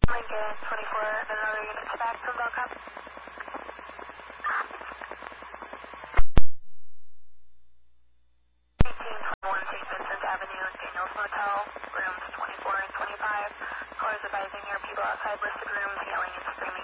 Lincoln 24, another unit to back from Belcom. 1821 St. Vincent Avenue, Daniels Motel, rooms 24 and 25. Callers advising your people outside listed rooms yelling and screaming